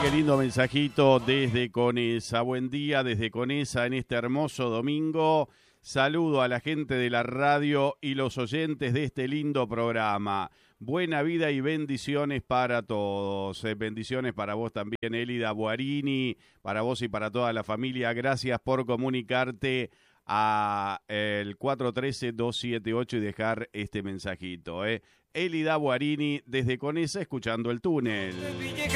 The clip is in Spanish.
qué lindo mensajito desde Conesa. Buen día desde Conesa en este hermoso domingo. Saludo a la gente de la radio y los oyentes de este lindo programa. Buena vida y bendiciones para todos. Bendiciones para vos también, Elida Guarini, para vos y para toda la familia. Gracias por comunicarte a el 413-278 y dejar este mensajito. Elida Guarini desde Conesa, escuchando El Túnel.